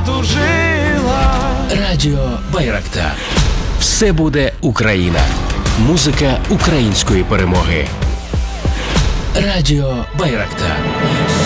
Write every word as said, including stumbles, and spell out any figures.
одужила. Радіо Байрактар. Все буде Україна. Музика української перемоги. Радіо Байрактар.